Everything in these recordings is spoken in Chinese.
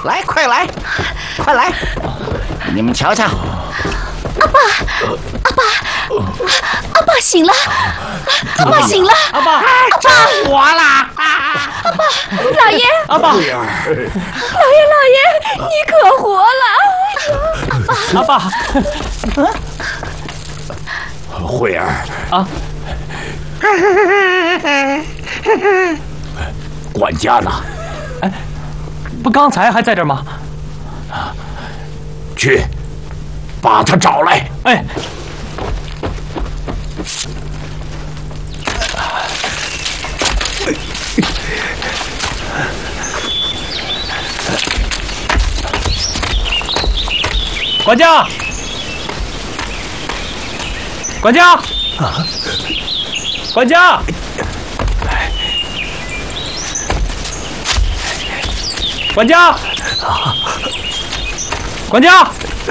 来，快来，快来！你们瞧瞧， 阿爸醒了，阿爸醒了， 阿爸， 真活啦！ 老爷， 阿爸， 老爷，你可活了！ 阿爸， 慧儿啊， 管家呢？ 哎，不刚才还在这儿吗？ 去，把他找来。 哎。管家，管家，管家，管家，管家，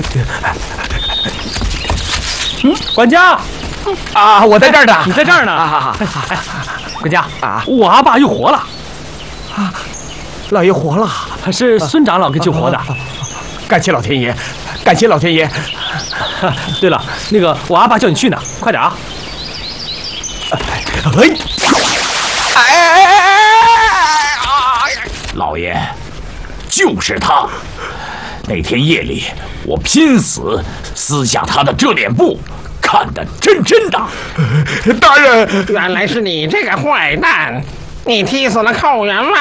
管家， 啊，我在这儿呢， 你在这儿呢。哎，管家啊，我阿爸又活了。 老爷活了， 是孙长老给救活的。 感谢老天爷，感谢老天爷。 对了，那个我阿爸叫你去呢，快点啊！ 老爷，就是他。那天夜里，我拼死撕下他的遮脸布，看得真的。 大人， 原来是你这个坏蛋！你踢死了寇员吗？